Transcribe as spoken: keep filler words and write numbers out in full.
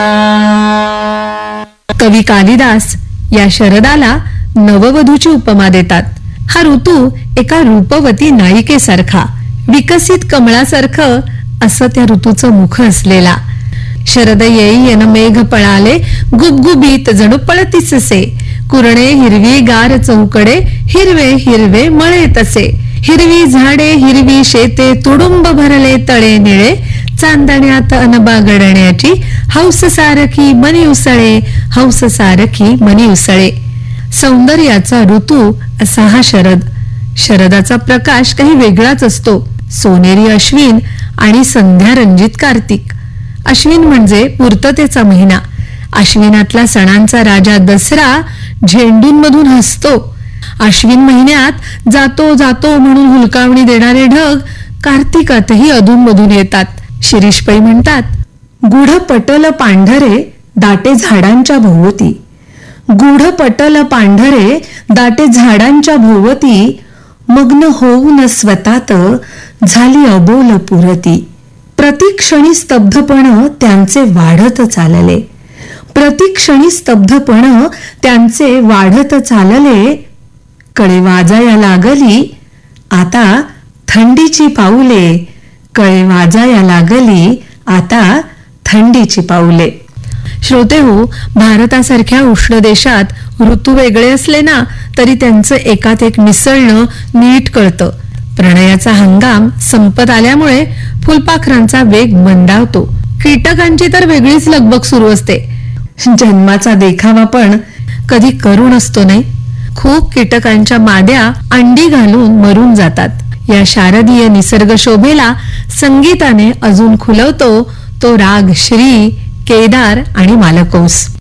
कवी कालिदास या शरदाला नववधूची उपमा देतात. हा ऋतू एका रूपवती नायिकेसारखा, विकसित कमळासारखं असं त्या ऋतूचं मुख असलेला. शरद येई येन मेघ पळाले, गुबगुबीत जणू पळतीच से. कुरणे हिरवी गार चौकडे, हिरवे हिरवे मळे तसे. हिरवी झाडे हिरवी शेते, तुडुंब भरले तळे निळे. चांदण्यात अनबा गडण्याची, हौस सारखी मनी उसळे, हौस सारखी मनी उसळे. सौंदर्याचा ऋतू असा हा शरद. शरदाचा प्रकाश काही वेगळाच असतो. सोनेरी अश्विन आणि संध्या रंजित कार्तिक. अश्विन म्हणजे पूर्ततेचा महिना. अश्विनातला सणांचा राजा दसरा झेंडूंमधून हसतो. अश्विन महिन्यात जातो जातो म्हणून हुलकावणी देणारे ढग कार्तिकातही अधूनमधून येतात. शिरीषपै म्हणतात, गूढ पटल पांढरे दाटे झाडांच्या भोवती. गूढ पटल पांढरे दाटे झाडांच्या भोवती. मग्न होऊन स्वतात झाली अबोल पुरती. प्रतिक्षणी स्तब्धपण त्यांचे वाढत चालले. प्रतिक्षणी स्तब्धपण त्यांचे वाढत चालले. कळे वाजाया लागली आता थंडीची पाऊले. कळे वाजाया लागली आता थंडीची पाऊले. श्रोते हो, भारतासारख्या उष्ण देशात ऋतू वेगळे असले ना तरी त्यांचं एकात एक मिसळणं नीट कळतं. प्रणयाचा हंगाम संपत आल्यामुळे फुलपाखरांचा वेग मंदावतो. कीटकांची तर वेगळीच लगबग सुरू असते. जन्माचा देखावा पण कधी करुण असतो नाही. खूप कीटकांच्या माद्या अंडी घालून मरून जातात. या शारदीय निसर्ग शोभेला संगीताने अजून खुलवतो तो राग श्री, केदार आणि मालकौस.